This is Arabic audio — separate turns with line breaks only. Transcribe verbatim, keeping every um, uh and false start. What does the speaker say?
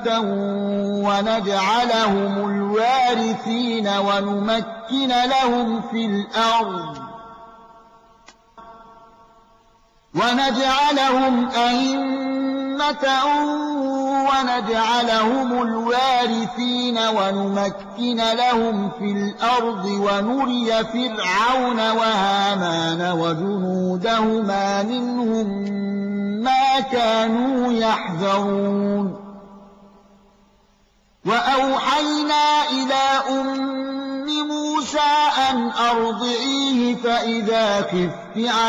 أئمة ونجعلهم الوارثين ونمكن لهم في الأرض ونجعلهم أئمة ونجعلهم الوارثين ونمكن لهم في الأرض ونري فرعون وهامان وجنودهما منهم ما كانوا يحذرون وأوحينا إلى أم موسى أن أرضعيه فإذا خفت